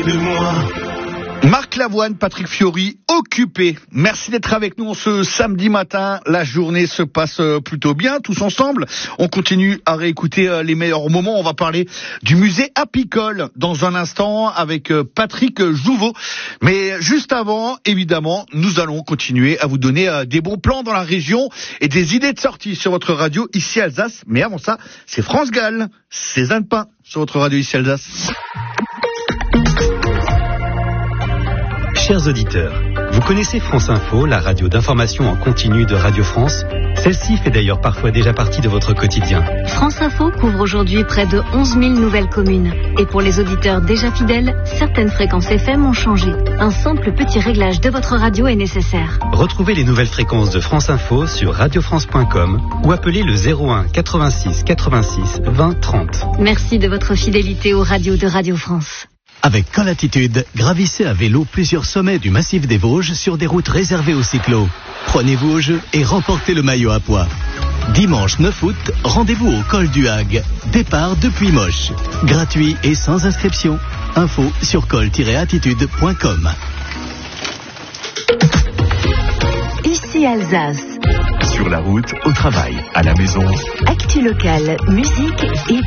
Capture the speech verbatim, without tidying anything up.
appelle-moi. Marc Lavoine, Patrick Fiori, occupé. Merci d'être avec nous ce samedi matin. La journée se passe plutôt bien, tous ensemble. On continue à réécouter les meilleurs moments. On va parler du musée apicole dans un instant avec Patrick Jouveau. Mais juste avant, évidemment, nous allons continuer à vous donner des bons plans dans la région et des idées de sortie sur votre radio ici Alsace. Mais avant ça, c'est France Gall, Cézanne Pain sur votre radio ici Alsace. Chers auditeurs, vous connaissez France Info, la radio d'information en continu de Radio France? Celle-ci fait d'ailleurs parfois déjà partie de votre quotidien. France Info couvre aujourd'hui près de onze mille nouvelles communes. Et pour les auditeurs déjà fidèles, certaines fréquences F M ont changé. Un simple petit réglage de votre radio est nécessaire. Retrouvez les nouvelles fréquences de France Info sur radio france point com ou appelez le zéro un quatre-vingt-six quatre-vingt-six vingt trente. Merci de votre fidélité aux radios de Radio France. Avec Colatitude, gravissez à vélo plusieurs sommets du massif des Vosges sur des routes réservées aux cyclos. Prenez-vous au jeu et remportez le maillot à pois. Dimanche neuf août, rendez-vous au col du Hague. Départ depuis Moche. Gratuit et sans inscription. Info sur col tiret attitude point com. Ici Alsace. Sur la route, au travail, à la maison. Actu locale, musique et